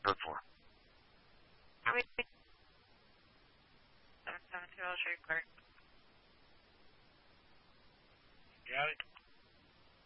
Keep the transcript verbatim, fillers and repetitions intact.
Code four. seven seven two, I'll show you clear. Got it.